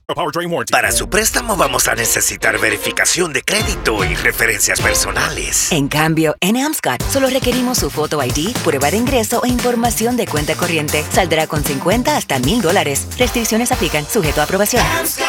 Powertrain warranty. Para su préstamo vamos a necesitar verificación de crédito y referencias personales. En cambio, en Amscot solo requerimos su foto ID, prueba de ingreso e información de cuenta corriente. Saldrá con $50 hasta $1,000. Restricciones aplican, sujeto a aprobación. Amscot